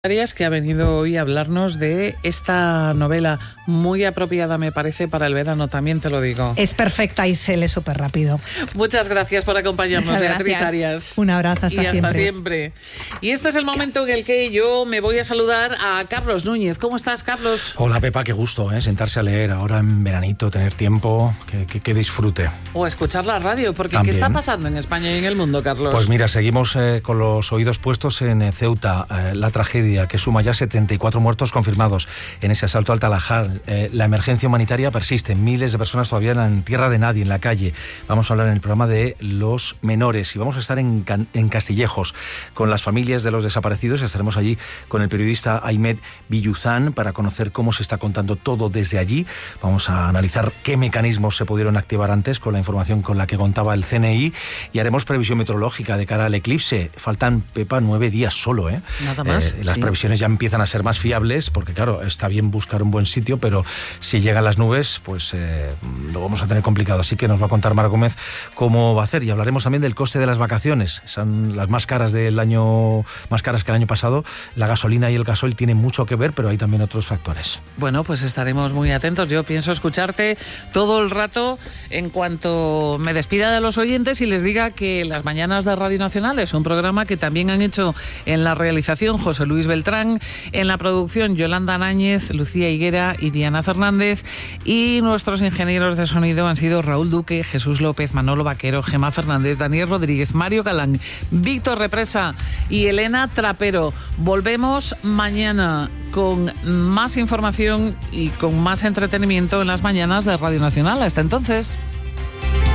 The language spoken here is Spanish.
Arias, que ha venido hoy a hablarnos de esta novela muy apropiada, me parece, para el verano, también te lo digo. Es perfecta y se lee súper rápido. Muchas gracias por acompañarnos, Beatriz Arias. Un abrazo, hasta siempre. Y este es el momento en el que yo me voy a saludar a Carlos Núñez. ¿Cómo estás, Carlos? Hola, Pepa, qué gusto, sentarse a leer ahora en veranito, tener tiempo, que disfrute. O escuchar la radio, porque También. ¿qué está pasando en España y en el mundo, Carlos? Pues mira, seguimos con los oídos puestos en Ceuta, la tragedia que suma ya 74 muertos confirmados en ese asalto al Talajal. La emergencia humanitaria persiste, miles de personas todavía en tierra de nadie, en la calle. Vamos a hablar en el programa de los menores y vamos a estar en Castillejos con las familias de los desaparecidos. Estaremos allí con el periodista Ahmed Villuzán para conocer cómo se está contando todo desde allí. Vamos a analizar qué mecanismos se pudieron activar antes con la información con la que contaba el CNI y haremos previsión meteorológica de cara al eclipse. Faltan, Pepa, 9 días solo. Nada más. Las previsiones ya empiezan a ser más fiables, porque claro, está bien buscar un buen sitio, pero si llegan las nubes, pues lo vamos a tener complicado. Así que nos va a contar Mara Gómez cómo va a hacer. Y hablaremos también del coste de las vacaciones. Son las más caras que el año pasado. La gasolina y el gasoil tienen mucho que ver, pero hay también otros factores. Bueno, pues estaremos muy atentos. Yo pienso escucharte todo el rato en cuanto me despida de los oyentes y les diga que Las Mañanas de Radio Nacional es un programa que también han hecho en la realización José Luis Beltrán, en la producción Yolanda Náñez, Lucía Higuera y Diana Fernández, y nuestros ingenieros de sonido han sido Raúl Duque, Jesús López, Manolo Vaquero, Gemma Fernández, Daniel Rodríguez, Mario Galán, Víctor Represa y Elena Trapero. Volvemos mañana con más información y con más entretenimiento en Las Mañanas de Radio Nacional. Hasta entonces.